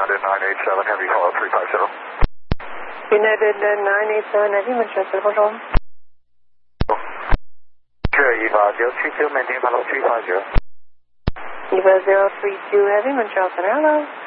United 987 Heavy, follow 350. United 987 Heavy, Montreal, bonjour. Sure, EVA 032, maintain follow 350. EVA 032 Heavy, Montreal Center, hello.